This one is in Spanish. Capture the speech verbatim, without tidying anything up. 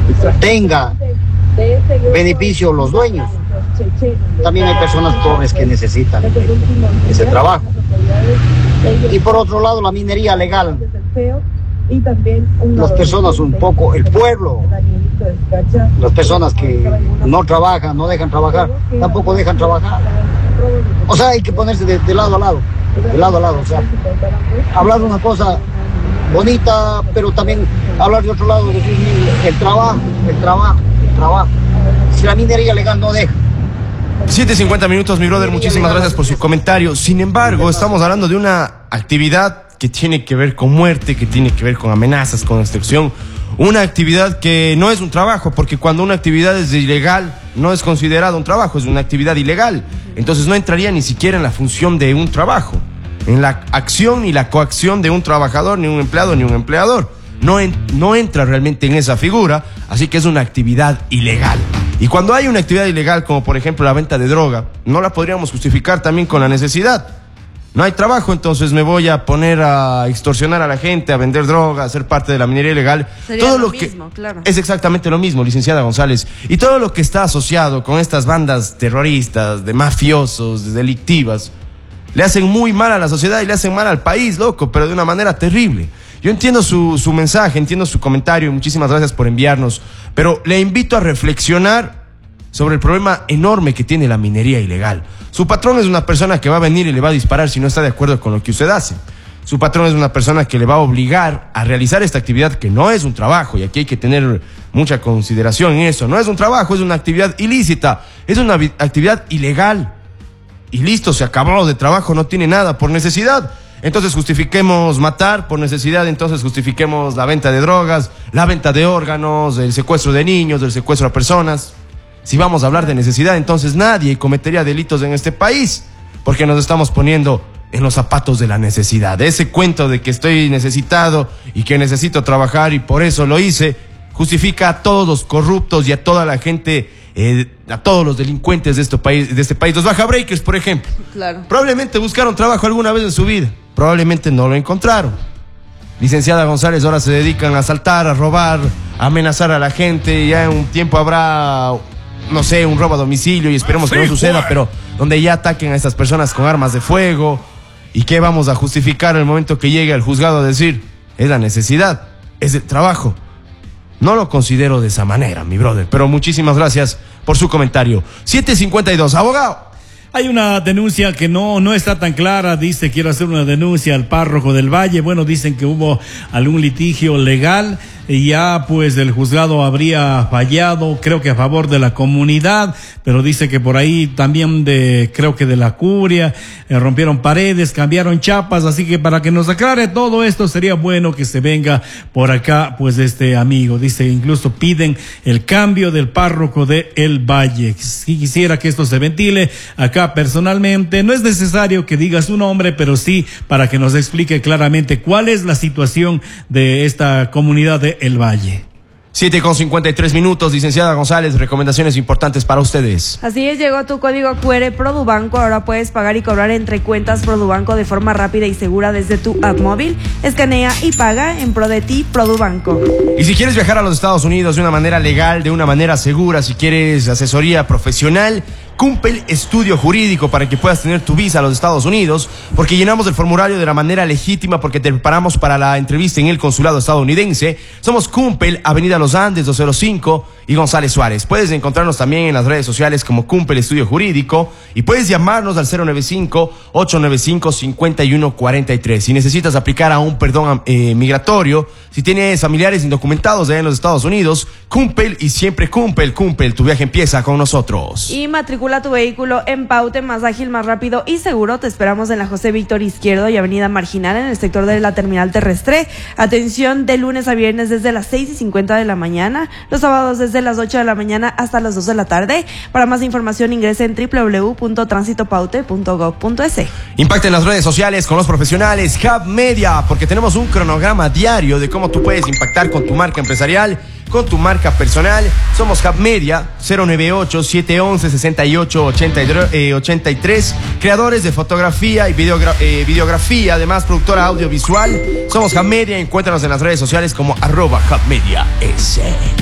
tenga beneficio los dueños. También hay personas pobres que necesitan ese trabajo. Y por otro lado, la minería legal. Las personas un poco, el pueblo, las personas que no trabajan, no dejan trabajar, tampoco dejan trabajar. O sea, hay que ponerse de, de lado a lado, de lado a lado. O sea, hablar de una cosa bonita, pero también hablar de otro lado, decir, el trabajo, el trabajo, el trabajo. Si la minería legal no deja. siete cincuenta minutos, mi brother, muchísimas gracias por su comentario. Sin embargo, estamos hablando de una actividad que tiene que ver con muerte, que tiene que ver con amenazas, con extorsión. Una actividad que no es un trabajo, porque cuando una actividad es ilegal, no es considerada un trabajo, es una actividad ilegal. Entonces no entraría ni siquiera en la función de un trabajo, en la acción ni la coacción de un trabajador, ni un empleado, ni un empleador. No, en, no entra realmente en esa figura, así que es una actividad ilegal. Y cuando hay una actividad ilegal, como por ejemplo la venta de droga, no la podríamos justificar también con la necesidad. No hay trabajo, entonces me voy a poner a extorsionar a la gente, a vender droga, a ser parte de la minería ilegal. Sería todo lo lo que mismo, claro. Es exactamente lo mismo, licenciada González. Y todo lo que está asociado con estas bandas terroristas, de mafiosos, de delictivas, le hacen muy mal a la sociedad y le hacen mal al país, loco, pero de una manera terrible. Yo entiendo su, su mensaje, entiendo su comentario, muchísimas gracias por enviarnos, pero le invito a reflexionar sobre el problema enorme que tiene la minería ilegal. Su patrón es una persona que va a venir y le va a disparar si no está de acuerdo con lo que usted hace. Su patrón es una persona que le va a obligar a realizar esta actividad que no es un trabajo, y aquí hay que tener mucha consideración en eso. No es un trabajo, es una actividad ilícita, es una actividad ilegal. Y listo, se acabó de trabajo, no tiene nada por necesidad. Entonces justifiquemos matar por necesidad, entonces justifiquemos la venta de drogas, la venta de órganos, el secuestro de niños, el secuestro a personas. Si vamos a hablar de necesidad, entonces nadie cometería delitos en este país, porque nos estamos poniendo en los zapatos de la necesidad. Ese cuento de que estoy necesitado y que necesito trabajar y por eso lo hice, justifica a todos los corruptos y a toda la gente, eh, a todos los delincuentes de este país, de este país. Los baja breakers, por ejemplo. Claro. Probablemente buscaron trabajo alguna vez en su vida, probablemente no lo encontraron. Licenciada González, ahora se dedican a asaltar, a robar, a amenazar a la gente. Ya en un tiempo habrá, no sé, un robo a domicilio y esperemos que no suceda, pero donde ya ataquen a estas personas con armas de fuego. ¿Y qué vamos a justificar el momento que llegue al juzgado a decir? Es la necesidad, es el trabajo. No lo considero de esa manera, mi brother, pero muchísimas gracias por su comentario. siete cincuenta y dos, abogado. Hay una denuncia que no, no está tan clara. Dice, quiero hacer una denuncia al párroco del Valle. Bueno, dicen que hubo algún litigio legal y ya pues el juzgado habría fallado, creo que a favor de la comunidad, pero dice que por ahí también de, creo que de la curia, eh, rompieron paredes, cambiaron chapas, así que para que nos aclare todo esto sería bueno que se venga por acá pues este amigo. Dice, incluso piden el cambio del párroco de El Valle. Si quisiera que esto se ventile acá personalmente, no es necesario que diga su nombre, pero sí para que nos explique claramente cuál es la situación de esta comunidad de El Valle. siete con cincuenta y tres minutos, licenciada González, recomendaciones importantes para ustedes. Así es, llegó tu código Q R Produbanco. Ahora puedes pagar y cobrar entre cuentas Produbanco de forma rápida y segura desde tu app móvil. Escanea y paga en pro de ti, Produbanco. Y si quieres viajar a los Estados Unidos de una manera legal, de una manera segura, si quieres asesoría profesional, Cumpel Estudio Jurídico para que puedas tener tu visa a los Estados Unidos, porque llenamos el formulario de la manera legítima, porque te preparamos para la entrevista en el consulado estadounidense. Somos Cumpel, Avenida Los Andes doscientos cinco y González Suárez. Puedes encontrarnos también en las redes sociales como Cumpel Estudio Jurídico y puedes llamarnos al cero nueve cinco, ocho nueve cinco, cinco uno cuatro tres. Si necesitas aplicar a un perdón eh, migratorio, si tienes familiares indocumentados allá en los Estados Unidos, Cumpel y siempre Cumpel. Cumpel, tu viaje empieza con nosotros. Y matricula tu vehículo en Paute, más ágil, más rápido y seguro. Te esperamos en la José Víctor Izquierdo y Avenida Marginal, en el sector de la terminal terrestre. Atención de lunes a viernes desde las seis y cincuenta de la mañana, los sábados desde las ocho de la mañana hasta las dos de la tarde. Para más información ingrese en doble u doble u doble u punto tránsito paute punto gov punto es. Impacta en las redes sociales con los profesionales Hub Media, porque tenemos un cronograma diario de cómo tú puedes impactar con tu marca empresarial, con tu marca personal. Somos Hub Media, cero nueve ocho, siete once, sesenta y ocho, ochenta y tres, creadores de fotografía y videogra eh, videografía, además productora audiovisual. Somos Hub Media, encuéntranos en las redes sociales como arroba Hub Media S.